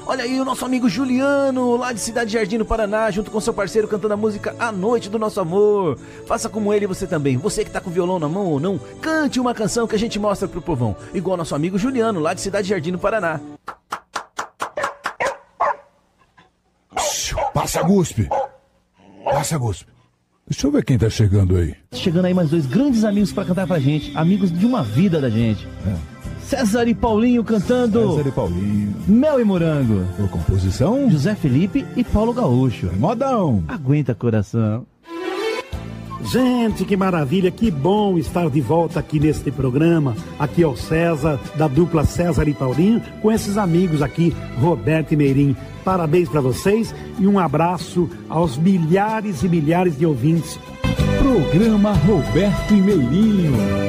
Olha aí o nosso amigo Juliano, lá de Cidade Jardim, no Paraná, junto com seu parceiro cantando a música A Noite do Nosso Amor. Faça como ele você também. Você que tá com o violão na mão ou não, cante uma canção que a gente mostra pro povão. Igual nosso amigo Juliano, lá de Cidade Jardim, no Paraná. Passa, Guspe. Passa, Guspe. Deixa eu ver quem tá chegando aí. Chegando aí mais dois grandes amigos pra cantar pra gente. Amigos de uma vida da gente. César e Paulinho cantando. César e Paulinho. Mel e Morango. Por composição, José Felipe e Paulo Gaúcho. modão. Aguenta, coração. Gente, que maravilha, que bom estar de volta aqui neste programa. Aqui é o César, da dupla César e Paulinho, com esses amigos aqui, Roberto e Meirinho. Parabéns para vocês e um abraço aos milhares e milhares de ouvintes. Programa Roberto e Meirinho.